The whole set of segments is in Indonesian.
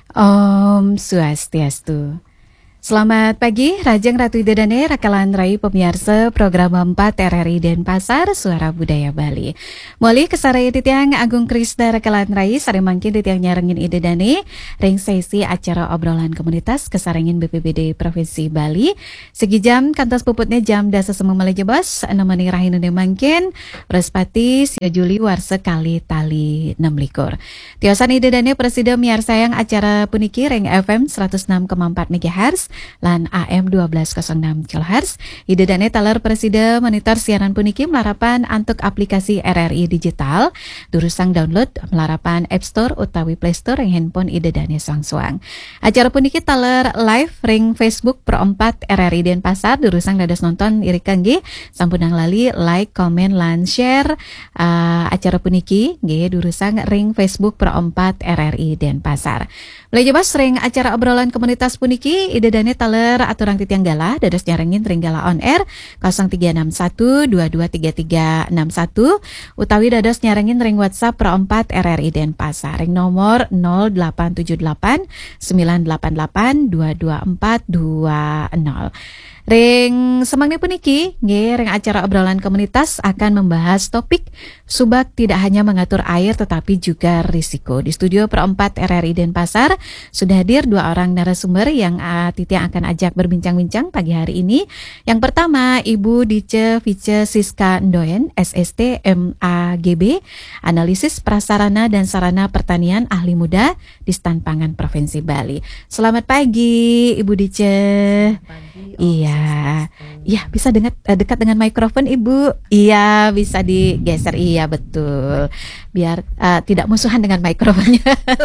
Om Swastiastu. Selamat pagi, Rajang Ratu Idedane, Rakalan Rai pemirsa program 4 RRI Denpasar, Suara Budaya Bali. Moli kesaraya titiang Agung Krisda Rakalan Rai, sare mangkin titiang nyarengin Idedane, ring sesi acara obrolan komunitas kesarengin BPBD Provinsi Bali. Segi jam, kantos puputnya jam dasa semua melejebas, nemani rahinu mangkin, Prespati, Sia Juli, warse kali tali 6 likur. Tiosan Idedane Presiden miar sayang acara puniki ring FM 106,4 MHz lan AM 1206 kHz. Idedane taler Presiden monitor siaran puniki melarapan antuk aplikasi RRI digital. Durusang download melarapan App Store utawi Play Store ring handphone Idedane suang-suang. Acara puniki taler live ring Facebook Pro 4 RRI Denpasar. Durusang dados nonton iri kangge sampunang lali like, comment lan share acara puniki nggih durusang ring Facebook Pro 4 RRI Denpasar. Melejebas ring acara obrolan komunitas puniki Idedane taler aturang titiang gala dados nyarengin ring gala on air 0361 223361 utawi dados nyarengin ring WhatsApp Pro 4 RRI Denpasar ring nomor 0878 988 22420. Ring semangnya puniki, ring acara obrolan komunitas akan membahas topik subak tidak hanya mengatur air tetapi juga risiko. Di studio Pro 4 RRI Denpasar sudah hadir dua orang narasumber yang Titi akan ajak berbincang-bincang pagi hari ini. Yang pertama Ibu Dice Vice Siska Ndoyen, SST MAGB, Analisis Prasarana dan Sarana Pertanian Ahli Muda di Stan Pangan Provinsi Bali. Selamat pagi Ibu Dice. Iya, iya bisa dekat dengan mikrofon Ibu. Iya bisa digeser. Iya betul. Biar tidak musuhan dengan mikrofonnya.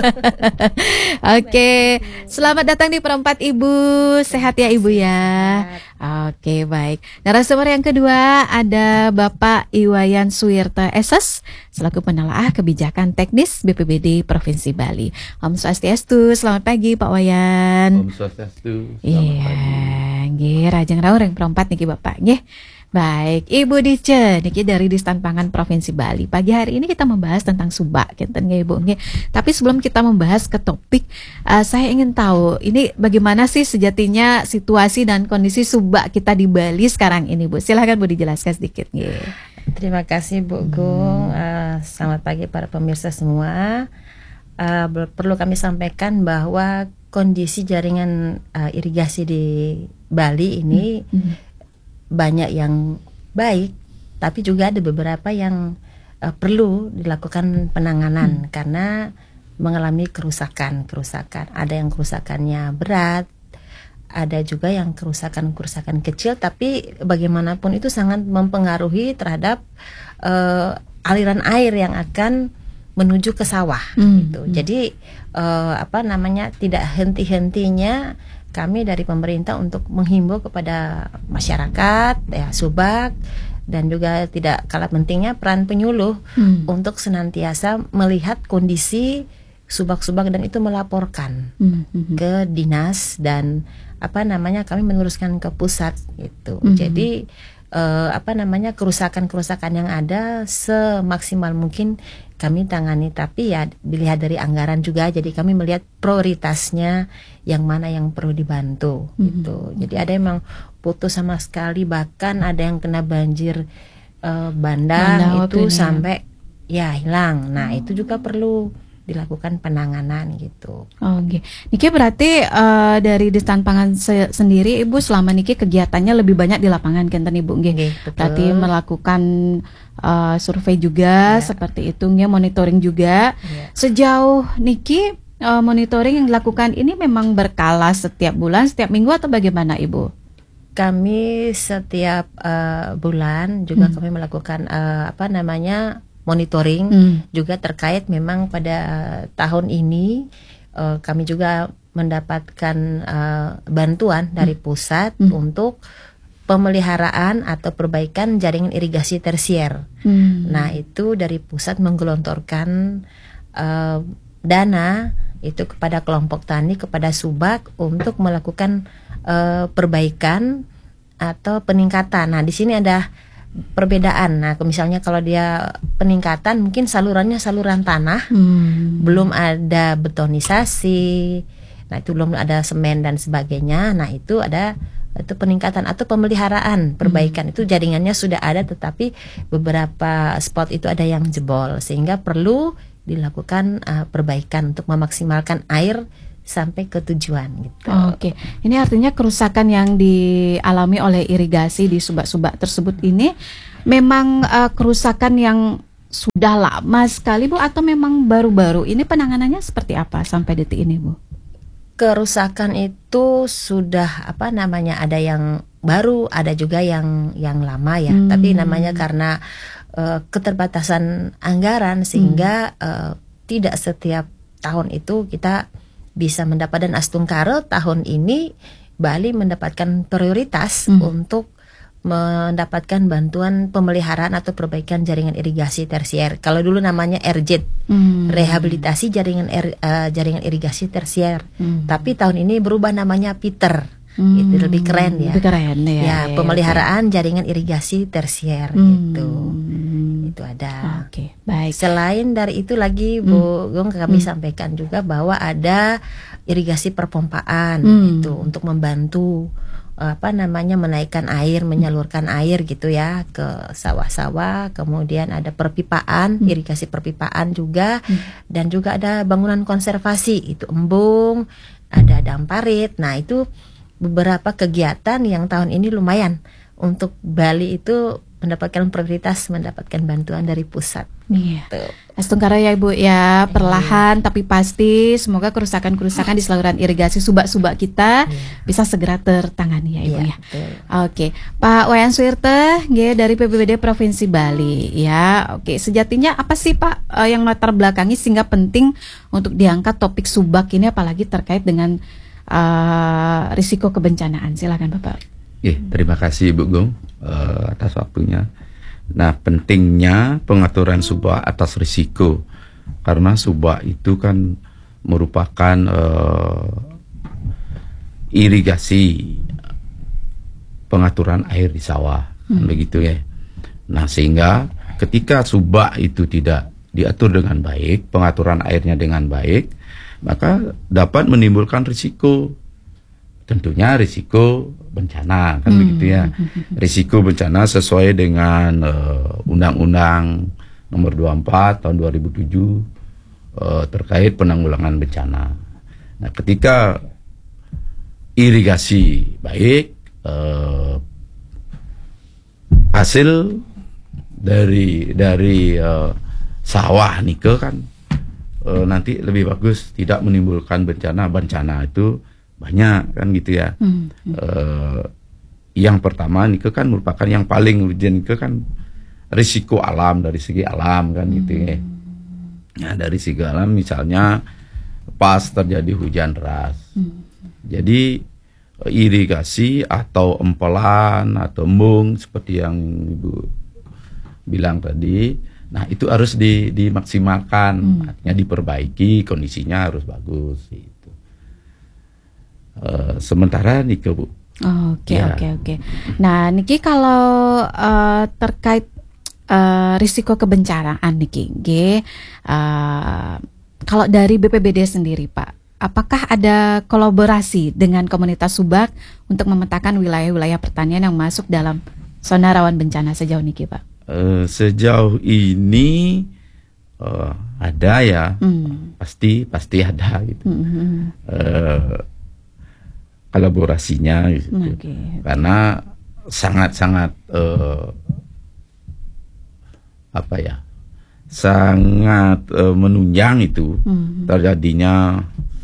Oke, selamat datang di Perempat Ibu. Sehat ya Ibu ya. Oke baik. Narasumber yang kedua ada Bapak Iwayan Suwirta SS selaku penelaah kebijakan teknis BPBD Provinsi Bali. Om Swastiastu. Selamat pagi Pak Wayan. Om Swastiastu. Selamat pagi. Nggih, rajeng rawuh ring perempat niki Bapak nggih. Baik, Ibu Dice niki dari Distan Pangan Provinsi Bali. Pagi hari ini kita membahas tentang subak, kinten nggih Ibu nggih. Tapi sebelum kita membahas ke topik, saya ingin tahu ini bagaimana sih sejatinya situasi dan kondisi subak kita di Bali sekarang ini, Bu. Silakan Bu dijelaskan sedikit nggih. Terima kasih Bu Gung. Selamat pagi para pemirsa semua. Perlu kami sampaikan bahwa kondisi jaringan irigasi di Bali ini banyak yang baik, tapi juga ada beberapa yang perlu dilakukan penanganan karena mengalami kerusakan. Ada yang kerusakannya berat, ada juga yang kerusakan kecil, tapi bagaimanapun itu sangat mempengaruhi terhadap aliran air yang akan menuju ke sawah gitu. Jadi tidak henti-hentinya kami dari pemerintah untuk menghimbau kepada masyarakat ya subak, dan juga tidak kalah pentingnya peran penyuluh untuk senantiasa melihat kondisi subak-subak dan itu melaporkan ke dinas dan kami meneruskan ke pusat gitu. Jadi kerusakan yang ada semaksimal mungkin kami tangani, tapi ya dilihat dari anggaran juga, jadi kami melihat prioritasnya yang mana yang perlu dibantu gitu. Jadi ada yang memang putus sama sekali, bahkan ada yang kena banjir bandang itu sampai ya hilang. Nah itu juga perlu dilakukan penanganan gitu. Oke, niki berarti dari Distan Pangan sendiri Ibu selama niki kegiatannya lebih banyak di lapangan kenten Ibu nggih. Berarti melakukan survei juga seperti itu nggih, monitoring juga. Sejauh niki monitoring yang dilakukan ini memang berkala setiap bulan, setiap minggu atau bagaimana Ibu? Kami setiap bulan juga kami melakukan monitoring juga terkait memang pada tahun ini kami juga mendapatkan bantuan dari pusat untuk pemeliharaan atau perbaikan jaringan irigasi tersier. Nah itu dari pusat menggelontorkan dana itu kepada kelompok tani, kepada subak untuk melakukan perbaikan atau peningkatan. Nah di sini ada perbedaan. Nah, misalnya kalau dia peningkatan, mungkin salurannya saluran tanah, belum ada betonisasi, nah itu belum ada semen dan sebagainya. Nah itu peningkatan atau pemeliharaan, perbaikan. Itu jaringannya sudah ada, tetapi beberapa spot itu ada yang jebol, sehingga perlu dilakukan perbaikan untuk memaksimalkan air sampai ke tujuan gitu. Oke. Ini artinya kerusakan yang dialami oleh irigasi di subak-subak tersebut ini memang kerusakan yang sudah lama sekali, Bu, atau memang baru-baru? Ini penanganannya seperti apa sampai detik ini, Bu? Kerusakan itu sudah ada yang baru, ada juga yang lama ya. Tapi namanya karena keterbatasan anggaran, sehingga tidak setiap tahun itu kita bisa mendapat. Dan Astungkare tahun ini Bali mendapatkan prioritas untuk mendapatkan bantuan pemeliharaan atau perbaikan jaringan irigasi tersier. Kalau dulu namanya RJIT, rehabilitasi jaringan irigasi tersier. Tapi tahun ini berubah namanya PITER. Itu lebih keren ya. Lebih keren ya. Pemeliharaan jaringan irigasi tersier gitu. Itu ada. Oke, baik. Selain dari itu lagi Bu Gong, kami sampaikan juga bahwa ada irigasi perpompaan itu untuk membantu menaikkan air, menyalurkan air gitu ya ke sawah-sawah. Kemudian ada perpipaan, irigasi perpipaan juga, dan juga ada bangunan konservasi, itu embung, ada damparit. Nah, itu beberapa kegiatan yang tahun ini lumayan untuk Bali itu mendapatkan prioritas, mendapatkan bantuan dari pusat. Iya. Astungkare ya Ibu ya, perlahan tapi pasti semoga kerusakan-kerusakan di saluran irigasi subak-subak kita bisa segera tertangani ya Ibu ya. Oke, Pak Wayan Suwirte dari PBBD Provinsi Bali ya. Oke, sejatinya apa sih Pak yang latar belakangi sehingga penting untuk diangkat topik subak ini, apalagi terkait dengan risiko kebencanaan? Silakan Bapak. Terima kasih Bu Gong atas waktunya. Nah, pentingnya pengaturan subak atas risiko, karena subak itu kan merupakan irigasi pengaturan air di sawah, begitu ya. Nah, sehingga ketika subak itu tidak diatur dengan baik, pengaturan airnya dengan baik, maka dapat menimbulkan risiko. Tentunya risiko bencana kan begitu ya. Risiko bencana sesuai dengan Undang-Undang Nomor 24 tahun 2007 terkait penanggulangan bencana. Nah, ketika irigasi baik, hasil dari sawah nike kan nanti lebih bagus, tidak menimbulkan bencana. Bencana itu banyak kan gitu ya. Yang pertama nike kan merupakan yang paling urgent, nike kan risiko alam, dari segi alam kan gitu ya. Nah, dari segi alam misalnya pas terjadi hujan deras, jadi irigasi atau empelan atau embung seperti yang Ibu bilang tadi, nah itu harus dimaksimalkan, artinya diperbaiki, kondisinya harus bagus gitu. Sementara niki Bu. Oke. Nah, niki kalau terkait risiko kebencanaan niki, kalau dari BPBD sendiri Pak, apakah ada kolaborasi dengan komunitas subak untuk memetakan wilayah-wilayah pertanian yang masuk dalam zona rawan bencana sejauh niki Pak? Sejauh ini ada ya, pasti ada gitu. Kolaborasinya gitu. Karena sangat-sangat sangat menunjang itu terjadinya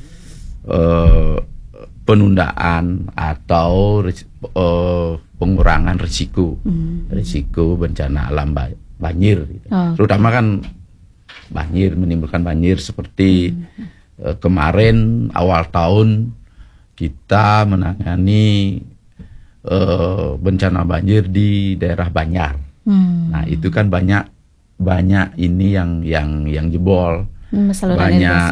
penundaan atau pengurangan risiko bencana alam banjir gitu. Terutama kan banjir, menimbulkan banjir seperti kemarin awal tahun kita menangani bencana banjir di daerah Banjar. Nah, itu kan banyak ini yang jebol, banyak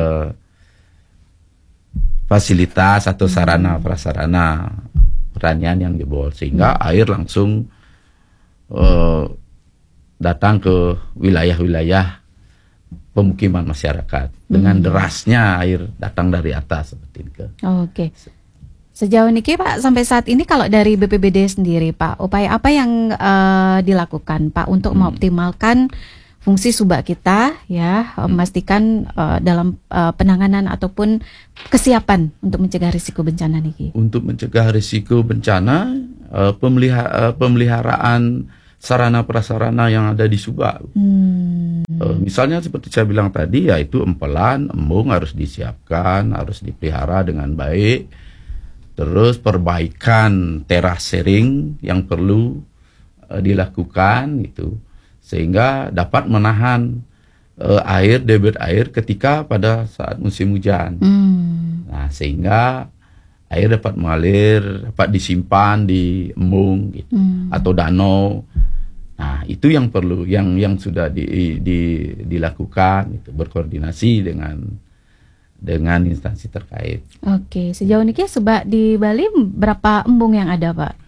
fasilitas atau sarana prasarana pertanian yang jebol, sehingga air langsung datang ke wilayah-wilayah pemukiman masyarakat dengan derasnya air datang dari atas seperti itu. Oke. Sejauh ini Pak, sampai saat ini kalau dari BPBD sendiri Pak, upaya apa yang dilakukan Pak untuk mengoptimalkan fungsi subak kita ya, memastikan dalam penanganan ataupun kesiapan untuk mencegah risiko bencana niki? Untuk mencegah risiko bencana, pemeliharaan sarana prasarana yang ada di subak. Misalnya seperti saya bilang tadi, yaitu empelan, embung harus disiapkan, harus dipelihara dengan baik. Terus perbaikan terasering yang perlu dilakukan itu, sehingga dapat menahan debit air ketika pada saat musim hujan. Nah, sehingga air dapat mengalir, dapat disimpan di embung gitu, atau danau. Nah, itu yang perlu, yang sudah dilakukan itu, berkoordinasi dengan instansi terkait. Oke, sejauh ini subak di Bali berapa embung yang ada Pak?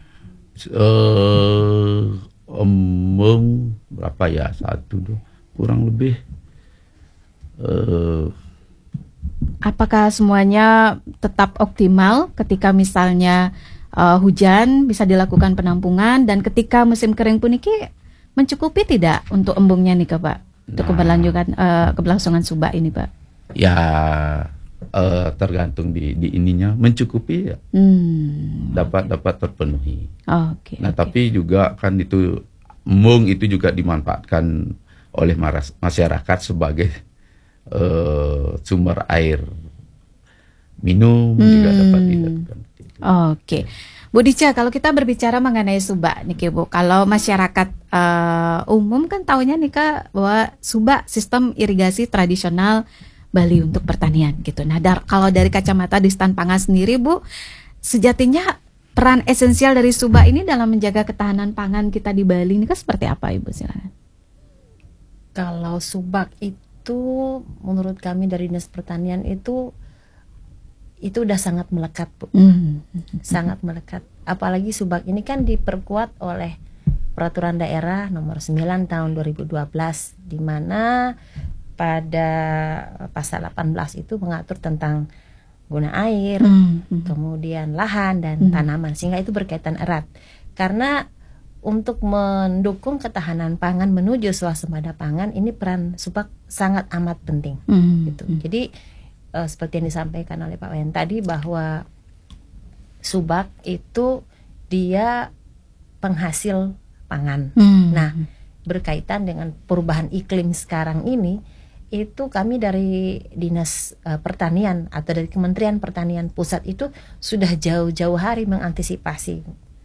Embung berapa ya? 1, 2, kurang lebih. Apakah semuanya tetap optimal ketika misalnya hujan bisa dilakukan penampungan, dan ketika musim kering pun niki mencukupi tidak untuk embungnya nih Pak? Untuk keberlangsungan subak ini Pak? Ya tergantung di ininya, mencukupi ya. Dapat terpenuhi. Nah, tapi juga kan itu embung itu juga dimanfaatkan oleh masyarakat sebagai sumber air minum, juga dapat dilakukan. Oke. Bu Dica, kalau kita berbicara mengenai subak nih Bu, kalau masyarakat umum kan taunya nih bahwa subak sistem irigasi tradisional Bali untuk pertanian gitu. Nah, kalau dari kacamata Distan Pangan sendiri Bu, sejatinya peran esensial dari subak ini dalam menjaga ketahanan pangan kita di Bali ini kan seperti apa Ibu, silakan. Kalau subak itu menurut kami dari Dinas Pertanian itu udah sangat melekat Bu. Sangat melekat. Apalagi subak ini kan diperkuat oleh Peraturan Daerah Nomor 9 Tahun 2012, di mana pada pasal 18 itu mengatur tentang guna air, kemudian lahan dan tanaman, sehingga itu berkaitan erat. Karena untuk mendukung ketahanan pangan menuju swasembada pangan, ini peran subak sangat amat penting. Gitu. Jadi seperti yang disampaikan oleh Pak Wayan tadi, bahwa subak itu dia penghasil pangan. Nah, berkaitan dengan perubahan iklim sekarang ini, itu kami dari Dinas Pertanian atau dari Kementerian Pertanian Pusat itu sudah jauh-jauh hari mengantisipasi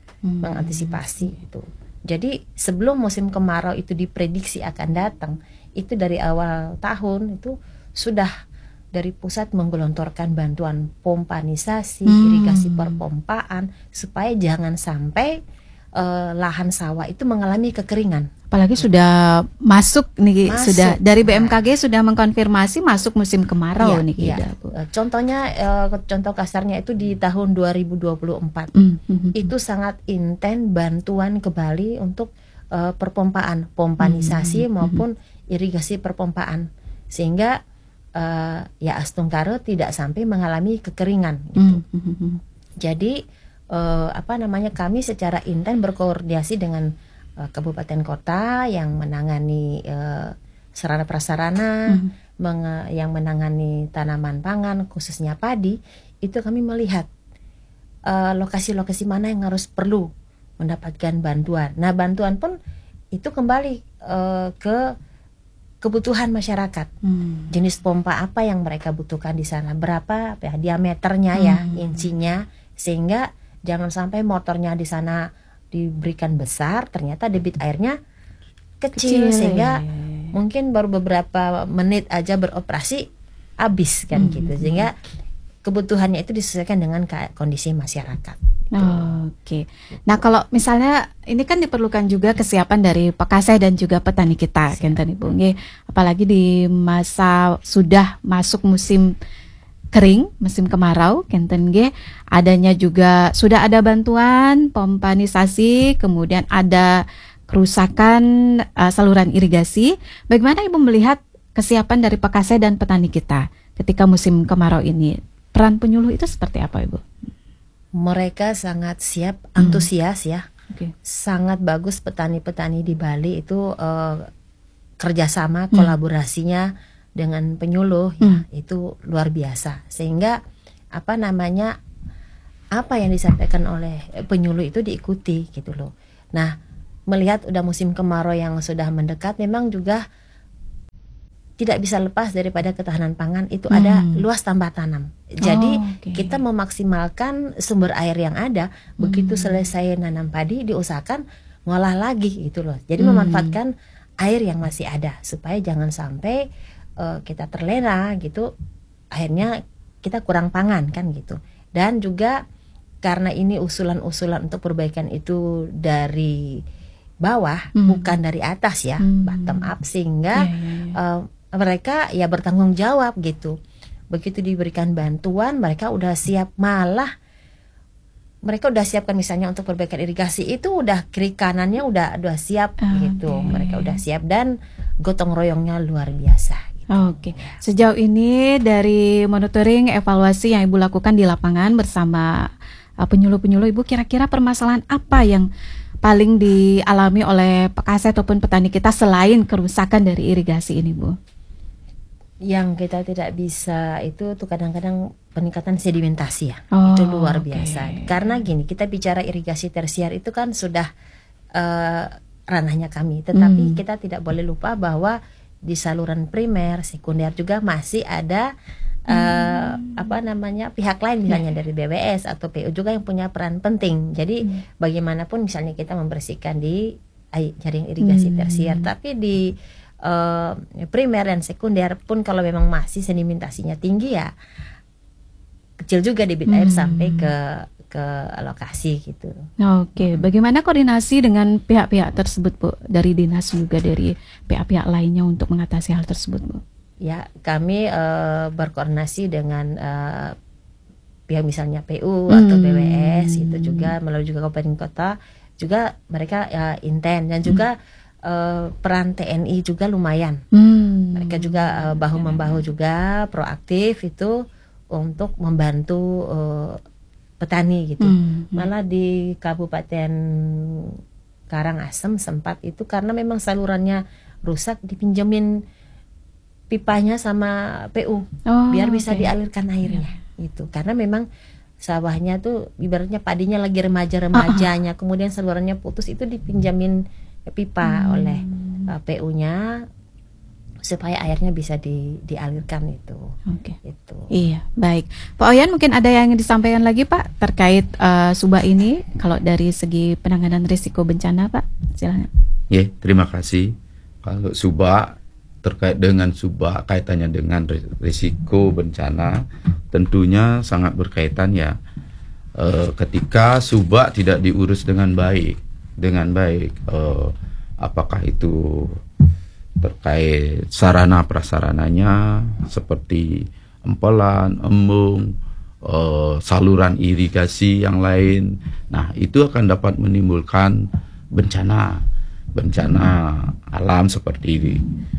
itu. Jadi sebelum musim kemarau itu diprediksi akan datang, itu dari awal tahun itu sudah dari pusat menggelontorkan bantuan pompanisasi, irigasi perpompaan, supaya jangan sampai lahan sawah itu mengalami kekeringan. Apalagi sudah masuk nih, sudah dari BMKG sudah mengkonfirmasi masuk musim kemarau nih. Iya. Contohnya, contoh kasarnya itu di tahun 2024 itu sangat intens bantuan ke Bali untuk perpompaan, pompanisasi maupun irigasi perpompaan, sehingga ya Astungkaro tidak sampai mengalami kekeringan gitu. Jadi kami secara intens berkoordinasi dengan kabupaten kota yang menangani sarana prasarana, yang menangani tanaman pangan khususnya padi. Itu kami melihat lokasi-lokasi mana yang harus perlu mendapatkan bantuan. Nah, bantuan pun itu kembali ke kebutuhan masyarakat. Jenis pompa apa yang mereka butuhkan di sana, berapa diameternya ya, insinya, sehingga jangan sampai motornya di sana diberikan besar, ternyata debit airnya kecil sehingga mungkin baru beberapa menit aja beroperasi habis kan gitu. Sehingga kebutuhannya itu disesuaikan dengan kondisi masyarakat. Oke. Nah, kalau misalnya ini kan diperlukan juga kesiapan dari Pekaseh dan juga petani kita, kenten Ibu. Apalagi di masa sudah masuk musim kering, musim kemarau, kenten adanya juga sudah ada bantuan pompanisasi, kemudian ada kerusakan saluran irigasi. Bagaimana Ibu melihat kesiapan dari Pekase dan petani kita ketika musim kemarau ini? Peran penyuluh itu seperti apa, Ibu? Mereka sangat siap, antusias ya. Okay. Sangat bagus petani-petani di Bali itu kerjasama, kolaborasinya dengan penyuluh ya, itu luar biasa. Sehingga apa yang disampaikan oleh penyuluh itu diikuti gitu loh. Nah, melihat udah musim kemarau yang sudah mendekat, memang juga tidak bisa lepas daripada ketahanan pangan itu ada luas tambah tanam. Jadi kita memaksimalkan sumber air yang ada. Begitu selesai nanam padi, diusahakan ngolah lagi gitu loh. Jadi memanfaatkan air yang masih ada supaya jangan sampai kita terlena gitu. Akhirnya kita kurang pangan kan gitu. Dan juga karena ini usulan-usulan untuk perbaikan itu dari bawah, bukan dari atas ya, bottom up, sehingga mereka ya bertanggung jawab gitu. Begitu diberikan bantuan, mereka udah siap, malah mereka udah siapkan misalnya untuk perbaikan irigasi itu udah kiri kanannya udah siap gitu. Mereka udah siap dan gotong royongnya luar biasa. Oke. Sejauh ini dari monitoring evaluasi yang Ibu lakukan di lapangan bersama penyuluh-penyuluh, Ibu kira-kira permasalahan apa yang paling dialami oleh Pekase ataupun petani kita selain kerusakan dari irigasi ini, Bu? Yang kita tidak bisa itu tuh kadang-kadang peningkatan sedimentasi ya. Itu luar biasa. Karena gini, kita bicara irigasi tersier itu kan sudah ranahnya kami, tetapi kita tidak boleh lupa bahwa di saluran primer, sekunder juga masih ada pihak lain, misalnya dari BWS atau PU juga yang punya peran penting. Jadi bagaimanapun misalnya kita membersihkan di jaring irigasi tersier, tapi di primer dan sekunder pun kalau memang masih sedimentasinya tinggi ya kecil juga debit air sampai ke lokasi gitu. Oke, bagaimana koordinasi dengan pihak-pihak tersebut, Bu? Dari dinas juga dari pihak-pihak lainnya untuk mengatasi hal tersebut, Bu? Ya, kami berkoordinasi dengan pihak misalnya PU atau BWS itu juga, melalui juga kabupaten kota juga mereka intent, dan juga peran TNI juga lumayan. Mereka juga bahu-membahu juga, proaktif itu untuk membantu petani gitu. Malah di Kabupaten Karangasem sempat itu karena memang salurannya rusak, dipinjemin pipanya sama PU biar bisa dialirkan airnya gitu. Karena memang sawahnya tuh ibaratnya padinya lagi remaja-remajanya, kemudian salurannya putus, itu dipinjamin pipa oleh PU-nya supaya airnya bisa dialirkan itu. Itu. Iya, baik. Pak Oyan, mungkin ada yang disampaikan lagi, Pak, terkait Subak ini kalau dari segi penanganan risiko bencana, Pak? Silakan. Ya, terima kasih. Kalau Subak, terkait dengan Subak kaitannya dengan risiko bencana tentunya sangat berkaitan ya. Ketika Subak tidak diurus dengan baik, apakah itu terkait sarana prasarananya seperti empelan, embung, saluran irigasi yang lain, nah itu akan dapat menimbulkan bencana alam seperti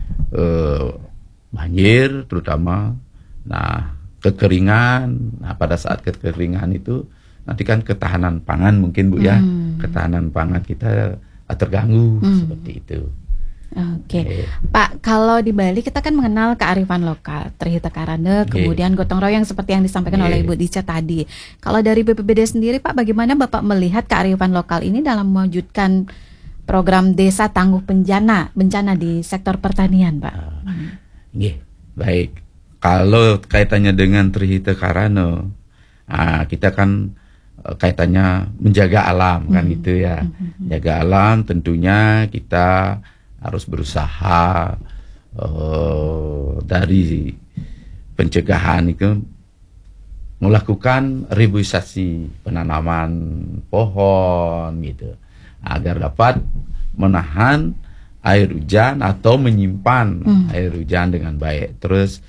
banjir terutama, nah kekeringan. Nah pada saat kekeringan itu nanti kan ketahanan pangan mungkin, Bu, ya, ketahanan pangan kita terganggu seperti itu. Oke. Pak, kalau di Bali kita kan mengenal kearifan lokal, Trihita Karana, kemudian gotong royong seperti yang disampaikan oleh Ibu Dica tadi. Kalau dari BPBD sendiri, Pak, bagaimana Bapak melihat kearifan lokal ini dalam mewujudkan program desa tangguh bencana di sektor pertanian, Pak? Baik. Kalau kaitannya dengan Trihita Karana, kita kan kaitannya menjaga alam kan gitu ya. Jaga alam tentunya kita harus berusaha dari pencegahan itu melakukan ribuisasi penanaman pohon gitu agar dapat menahan air hujan atau menyimpan air hujan dengan baik. Terus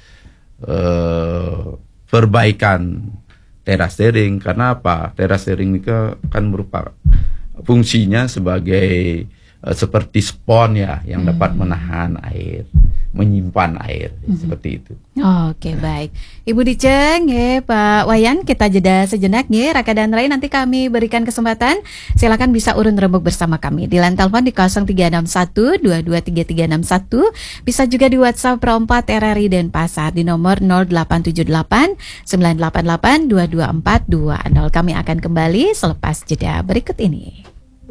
perbaikan terasering, karena apa? Terasering ini kan merupakan fungsinya sebagai seperti spon ya, yang dapat menahan air, menyimpan air, seperti itu. Oke, baik. Ibu Diceng, ya, Pak Wayan, kita jeda sejenak ya. Raka dan Rai, nanti kami berikan kesempatan. Silakan bisa urun rembuk bersama kami di line telepon di 0361 223361. Bisa juga di WhatsApp Pro 4 RRI Denpasar di nomor 0878 988 2242. Kami akan kembali selepas jeda berikut ini.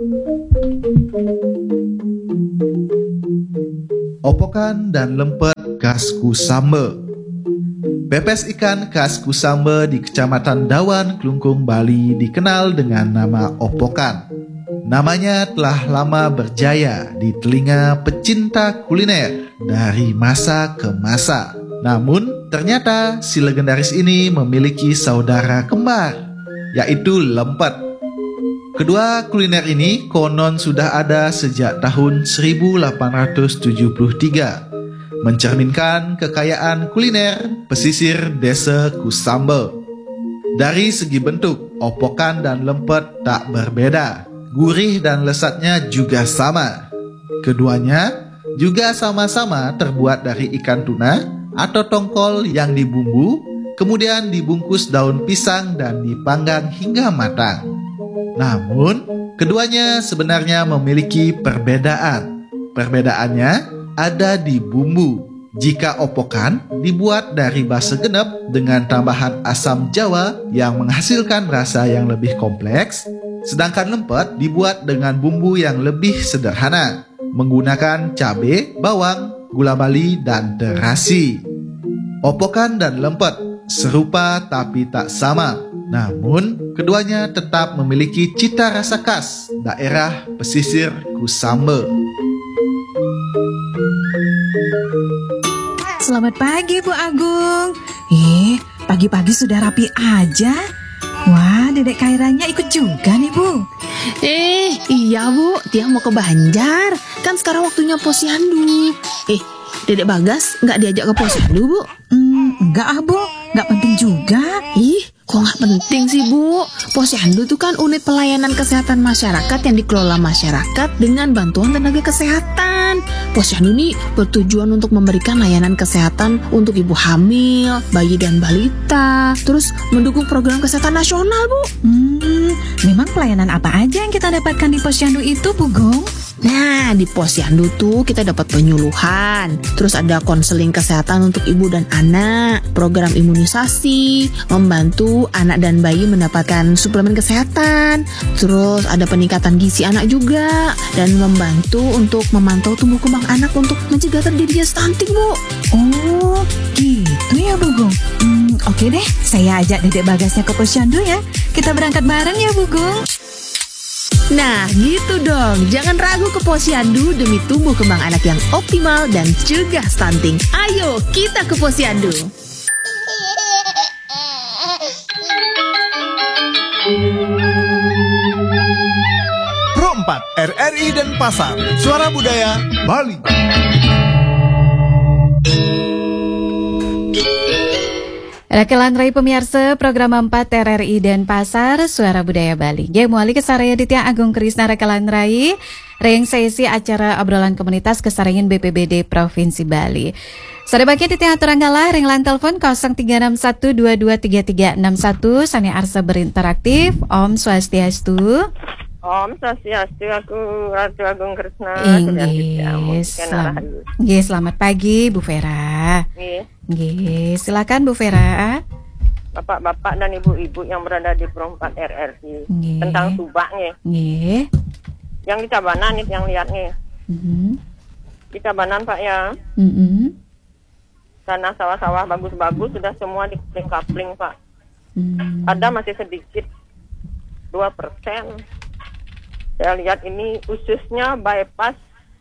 Opokan dan lempet khas Kusamba. Pepes ikan khas Kusamba di Kecamatan Dawan, Klungkung, Bali dikenal dengan nama opokan. Namanya telah lama berjaya di telinga pecinta kuliner dari masa ke masa. Namun ternyata si legendaris ini memiliki saudara kembar, yaitu lempet. Kedua kuliner ini konon sudah ada sejak tahun 1873, mencerminkan kekayaan kuliner pesisir desa Kusamba. Dari segi bentuk, opokan dan lempet tak berbeda. Gurih dan lezatnya juga sama. Keduanya juga sama-sama terbuat dari ikan tuna atau tongkol yang dibumbu, kemudian dibungkus daun pisang dan dipanggang hingga matang. Namun, keduanya sebenarnya memiliki perbedaan. Perbedaannya ada di bumbu. Jika opokan dibuat dari basa genep dengan tambahan asam Jawa yang menghasilkan rasa yang lebih kompleks, sedangkan lempet dibuat dengan bumbu yang lebih sederhana, menggunakan cabai, bawang, gula Bali, dan terasi. Opokan dan lempet serupa tapi tak sama. Namun, keduanya tetap memiliki cita rasa khas daerah pesisir Kusamba. Selamat pagi, Bu Agung. Pagi-pagi sudah rapi aja. Wah, Dedek Kairanya ikut juga nih, Bu. Iya, Bu. Dia mau ke Banjar. Kan sekarang waktunya posyandu. Dedek Bagas nggak diajak ke posyandu, Bu? Enggak ah, Bu. Nggak penting juga. Kok nggak penting sih, Bu? Posyandu itu kan unit pelayanan kesehatan masyarakat yang dikelola masyarakat dengan bantuan tenaga kesehatan. Posyandu ini bertujuan untuk memberikan layanan kesehatan untuk ibu hamil, bayi dan balita, terus mendukung program kesehatan nasional, Bu. Memang pelayanan apa aja yang kita dapatkan di posyandu itu, Bu Gong? Nah, di posyandu tuh kita dapat penyuluhan, terus ada konseling kesehatan untuk ibu dan anak, program imunisasi, membantu anak dan bayi mendapatkan suplemen kesehatan, terus ada peningkatan gizi anak juga, dan membantu untuk memantau tumbuh kembang anak untuk mencegah terjadinya stunting, Bu. Oh, gitu ya, Bu Gong. Oke deh, saya ajak Dedek Bagasnya ke posyandu ya. Kita berangkat bareng ya, Bu Gong. Nah, gitu dong. Jangan ragu ke posyandu demi tumbuh kembang anak yang optimal dan cegah stunting. Ayo, kita ke posyandu. Pro 4 RRI Denpasar, Suara Budaya Bali. Rakalan Rai pemirsa program 4 RRI Denpasar Suara Budaya Bali. Ya muali kesaraya Ditya Agung Krisna Rakalan Rai reng sesi acara obrolan komunitas kesarangan BPBD Provinsi Bali. Sore bagi Ditya Aturanggalah reng lan telepon 0361223361 sane arsa berinteraktif. Om Swastiastu. Om Swastiastu, aku Ratu Agung Krisna. Selamat pagi Bu Vera. Silakan Bu Vera. Bapak-bapak dan ibu-ibu yang berada di Pro 4 RRI tentang subak nih. Yang di Cabanan nih, yang lihat nih. Di Cabanan Pak ya. Tanah sawah-sawah bagus-bagus sudah semua dikapling Pak. Ada masih sedikit 2%. Saya lihat ini khususnya bypass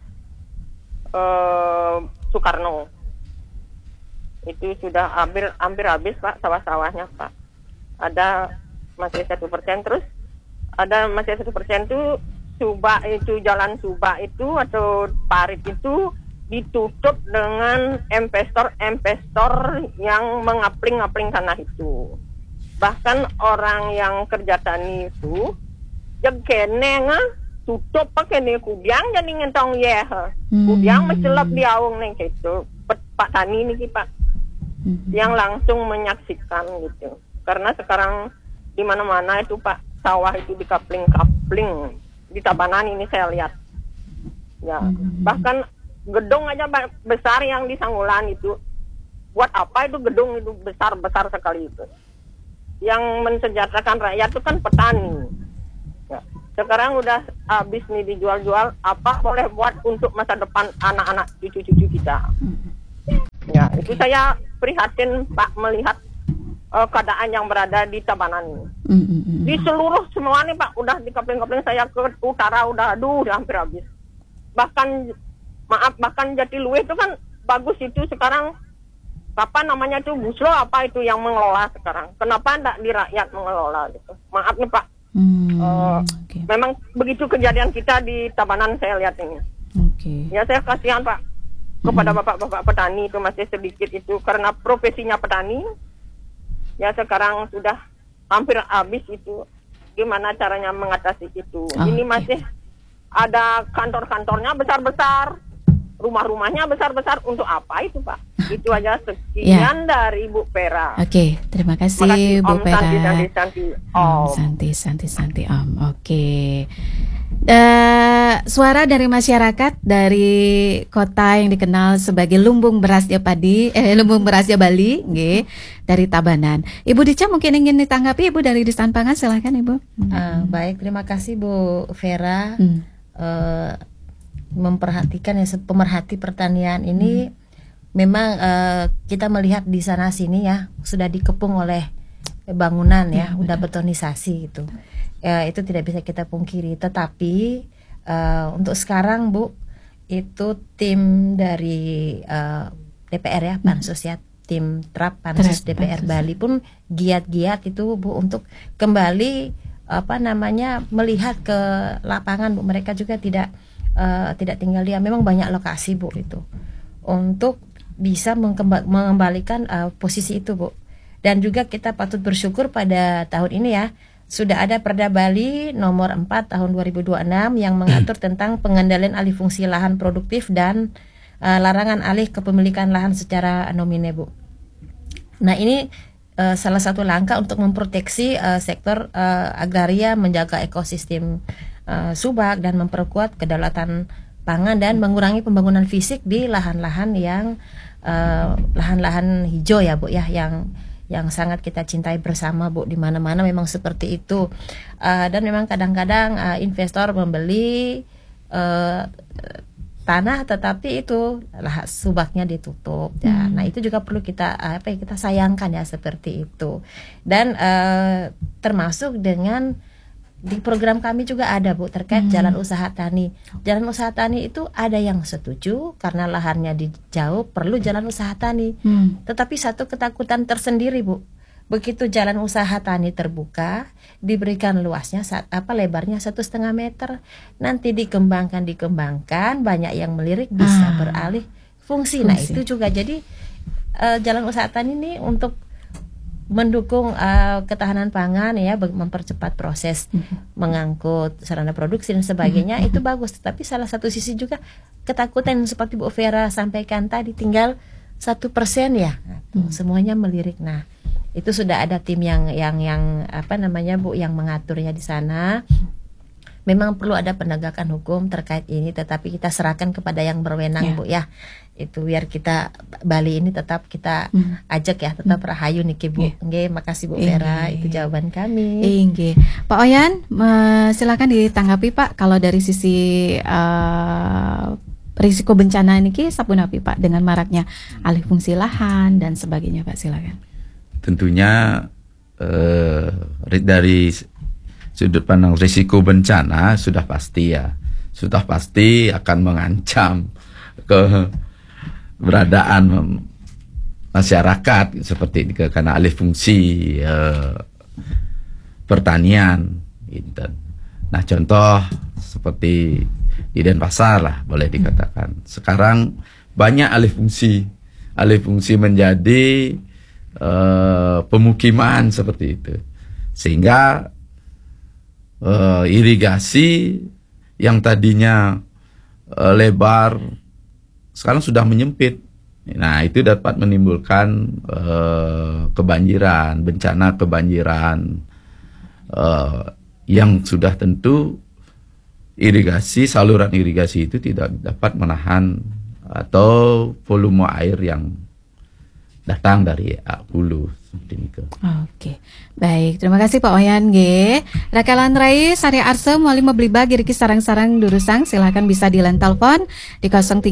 Soekarno. Itu sudah hampir habis Pak sawah-sawahnya Pak. Ada masih 1%, terus ada masih 1% itu Subak itu, jalan Subak itu atau parit itu ditutup dengan investor yang mengapling-apling tanah itu. Bahkan orang yang kerja tani itu jegeneng tutup pakai nih kubiang jadi ngentong kubiang mencelap di aung nih gitu. Pak Tani nih Pak yang langsung menyaksikan gitu. Karena sekarang di mana-mana itu Pak sawah itu dikapling-kapling di Tabanan ini saya lihat. Ya, bahkan gedung aja besar yang di Sanggulan itu. Buat apa itu gedung itu besar-besar sekali itu? Yang mensejahterakan rakyat itu kan petani. Ya. Sekarang udah habis nih dijual-jual, apa boleh buat untuk masa depan anak-anak cucu-cucu kita? Ya, itu saya prihatin Pak melihat keadaan yang berada di Tabanan ini. Di seluruh semua nih Pak, udah di kapling-kapling saya ke utara udah hampir habis. Bahkan Jatiluwe itu kan bagus itu sekarang apa namanya itu Buslo apa itu yang mengelola sekarang. Kenapa enggak di rakyat mengelola gitu? Maaf nih Pak. Memang begitu kejadian kita di Tabanan saya lihat ini. Ya saya kasihan Pak kepada bapak-bapak petani itu masih sedikit itu karena profesinya petani. Ya sekarang sudah hampir habis itu. Gimana caranya mengatasi itu? Ini masih ada kantor-kantornya besar-besar, rumah-rumahnya besar-besar. Untuk apa itu Pak? Itu aja sekian dari Bu Vera. Oke, terima kasih Bu Om Vera. Santi Om. Oke. Suara dari masyarakat dari kota yang dikenal sebagai lumbung berasnya Bali, nggih, dari Tabanan. Ibu Dica mungkin ingin ditanggapi Ibu dari Distan Pangan, silakan Ibu. Baik, terima kasih Bu Vera. Memperhatikan ya, pemerhati pertanian ini memang kita melihat di sana sini ya sudah dikepung oleh bangunan ya, udah betonisasi gitu. Itu tidak bisa kita pungkiri. Tetapi untuk sekarang Bu, itu tim dari DPR ya, Pansus ya, tim TRAP Pansus DPR Bali pun giat-giat itu Bu untuk kembali melihat ke lapangan Bu. Mereka juga tidak tinggal diam. Memang banyak lokasi Bu itu untuk bisa mengembalikan posisi itu Bu. Dan juga kita patut bersyukur pada tahun ini ya sudah ada Perda Bali nomor 4 tahun 2026 yang mengatur tentang pengendalian alih fungsi lahan produktif dan larangan alih kepemilikan lahan secara nomine Bu. Nah ini salah satu langkah untuk memproteksi sektor agraria, menjaga ekosistem subak dan memperkuat kedaulatan pangan dan mengurangi pembangunan fisik di lahan-lahan yang lahan-lahan hijau ya Bu ya, yang sangat kita cintai bersama Bu. Di mana-mana memang seperti itu. Dan memang kadang-kadang investor membeli tanah tetapi itu subaknya ditutup ya. Nah itu juga perlu kita kita sayangkan ya seperti itu. Dan termasuk dengan di program kami juga ada Bu terkait jalan usaha tani. Jalan usaha tani itu ada yang setuju karena lahannya jauh perlu jalan usaha tani. Tetapi satu ketakutan tersendiri Bu. Begitu jalan usaha tani terbuka, diberikan luasnya lebarnya 1,5 meter, nanti dikembangkan banyak yang melirik bisa beralih fungsi. Nah itu juga jadi jalan usaha tani ini untuk mendukung ketahanan pangan ya, mempercepat proses mengangkut sarana produksi dan sebagainya itu bagus. Tapi salah satu sisi juga ketakutan seperti Bu Vera sampaikan tadi, tinggal 1% ya, semuanya melirik. Nah itu sudah ada tim yang Bu yang mengaturnya di sana. Memang perlu ada penegakan hukum terkait ini, tetapi kita serahkan kepada yang berwenang Bu ya. Itu biar kita Bali ini tetap kita ajak ya, tetap rahayu niki Bu. Nggih, makasih Bu Vera, itu jawaban kami. Nggih. Pak Oyan, silakan ditanggapi Pak, kalau dari sisi risiko bencana niki sapunapi Pak dengan maraknya alih fungsi lahan dan sebagainya Pak, silakan. Tentunya dari sudut pandang risiko bencana sudah pasti akan mengancam keberadaan masyarakat seperti ini karena alih fungsi pertanian. Nah contoh seperti di Denpasar lah boleh dikatakan sekarang banyak alih fungsi menjadi pemukiman seperti itu, sehingga irigasi yang tadinya lebar sekarang sudah menyempit. Nah, itu dapat menimbulkan kebanjiran, bencana kebanjiran yang sudah tentu saluran irigasi itu tidak dapat menahan atau volume air yang datang dari hulu. Oke, baik. Terima kasih Pak Wayan G. Rakalan Rai Sari Arse Muali Mebliba Giriki Sarang-Sarang Durusang. Silahkan bisa di line telepon di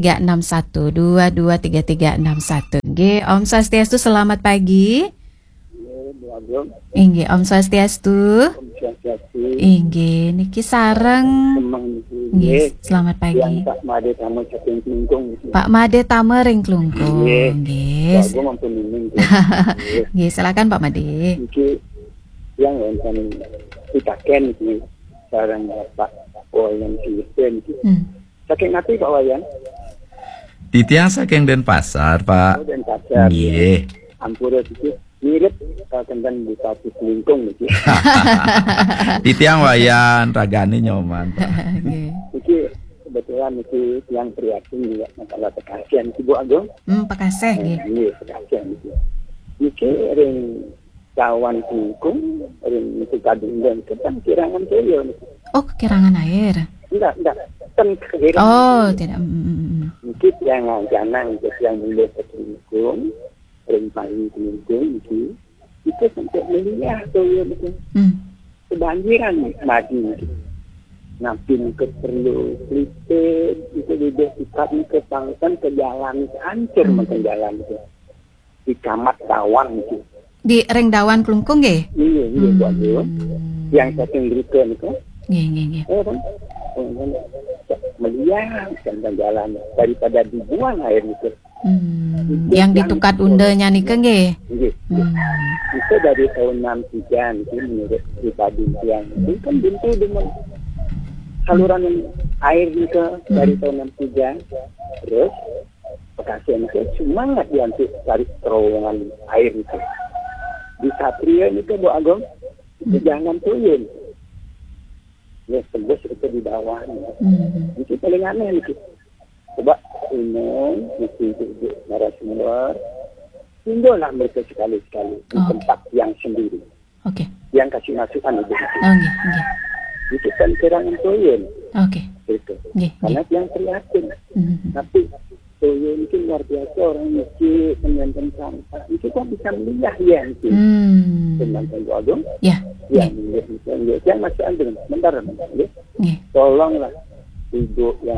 0361223361. G. Om Swastiastu, selamat pagi. Inggih, Om Swastiastu. Inggih, niki sareng. Inggih, selamat pagi. Pak Made Tama Saking Klungkung. Pak Made Tama Ring Klungkung. Inggih. Nggih, silakan Pak Made. Iki yang wonten pitaken iki sareng Pak Wayan Kirten iki. Saking ngati Pak Wayan? Titiang saking Denpasar, Pak. Denpasar. Nggih. Ampura iki mirip kenten Bupati Klungkung iki. Titiang Wayan ragane nyoman, Pak. Iki kebetulan iki yang prihatin juga masalah Pekasian iki Bu Agung. Pekaseh nggih. Nggih, Pekasian iki. Iki ring kawan Klungkung, ring itu kadung dan kan kirangan toyo niki. Oh, kirangan air. Enggak. Kan kirangan. Oh, tidak. Mungkin yang jangan yang mulai Klungkung, ring paling Klungkung iki itu sampai melihat toyo niki. Kebanjiran mati niki. Napin ke perlu klipet itu di dekat ke pangkan ke jalan hancur makan jalan itu di Camat Dawan itu di Reng Dawan Klungkung nggih. Iya Bu Agung. Yang saking berikan itu nggih kan melihat kan jalan daripada dibuang air itu. Yang ditukat undanya nike nggih. Itu dari tahun 63 itu menurut pribadi yang itu kan bintu dengan saluran air itu dari tahun 63. Terus Pekasian itu semangat dia untuk cari terowongan air itu. Di Satria itu Bu Agung, jangan turun. Ya tembus itu di bawah. Itu paling aneh itu. Coba ini narasumber, tinggallah mereka sekali-sekali di tempat yang sendiri. Oke. Yang kasih masukan itu. Nggih. Itu kan kirangan toyen. Oke. Itu. Karena yang prihatin. Tapi toyen itu luar biasa orang miskin menyimpan sampah. Itu kan bisa melihat ya itu. Teman-teman Bu Agung. Ya. Yang masih ambil bentar. Tolonglah ibu yang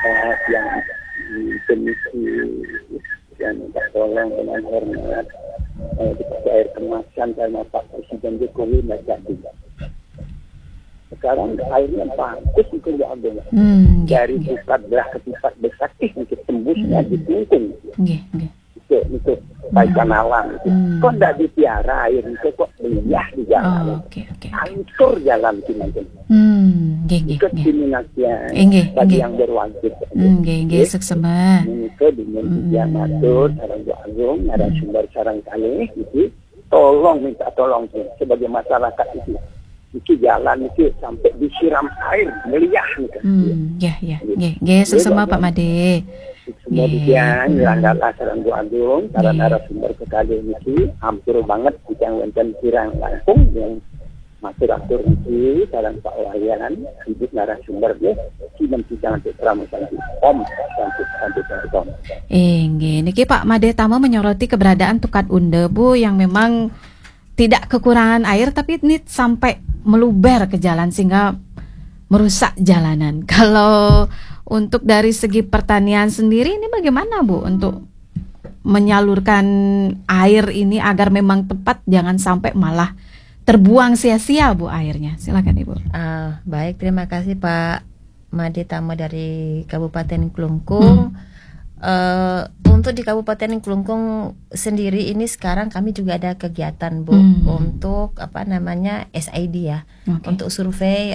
penisi yang minta tolong dengan hormat dikasih air kemasan karena Pak Presiden Jokowi tidak tidak. Sekarang airnya bagus itu diambil dari pusat belah ke pusat besar untuk tembusnya di Klungkung. Itu baikan alam itu. Kok tidak dipiara air itu kok beliah di jalan. Hancur jalan itu nanti. Diskriminasian bagi yang berwajib. Nggih, seksema. Itu dengan yang atur sarang Bu Agung, narasumber sarang kali itu tolong minta tolong sebagai masyarakat itu. Iki jalan itu sampai disiram air meliah nih. Nggih, seksema Pak Made. Kemudian langgarlah sarang Bu Agung, sarang narasumber kekali ini hampir banget yang wonten kirang Lampung yang matur-atur iki sareng Pak Wayan hidup narasumber nggih sidang untuk pramusan Om sampai nggih niki Pak Made Tama menyoroti keberadaan tukat unde Bu yang memang tidak kekurangan air tapi ini sampai meluber ke jalan sehingga merusak jalanan. Kalau untuk dari segi pertanian sendiri ini bagaimana Bu untuk menyalurkan air ini agar memang tepat jangan sampai malah terbuang sia-sia Bu airnya. Silakan Ibu. Baik, terima kasih Pak Made Tama dari Kabupaten Klungkung. Untuk di Kabupaten Klungkung sendiri ini sekarang kami juga ada kegiatan Bu untuk SID ya. Untuk survei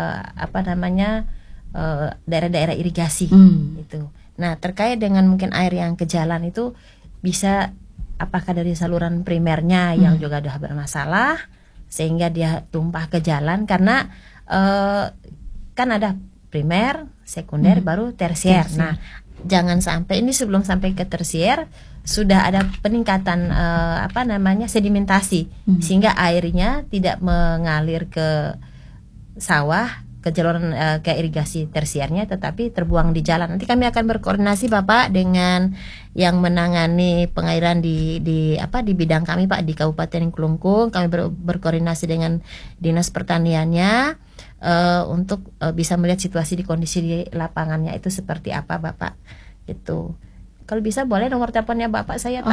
daerah-daerah irigasi itu. Nah, terkait dengan mungkin air yang ke jalan itu bisa apakah dari saluran primernya yang juga sudah bermasalah sehingga dia tumpah ke jalan karena kan ada primer, sekunder, baru tersier. Nah, jangan sampai ini sebelum sampai ke tersier sudah ada peningkatan sedimentasi sehingga airnya tidak mengalir ke sawah, ke jaluran ke irigasi tersiernya, tetapi terbuang di jalan. Nanti kami akan berkoordinasi Bapak dengan yang menangani pengairan di bidang kami Pak di Kabupaten Kelungkung. Kami berkoordinasi dengan Dinas Pertaniannya untuk bisa melihat situasi di kondisi di lapangannya itu seperti apa Bapak. Gitu. Kalau bisa boleh nomor teleponnya Bapak saya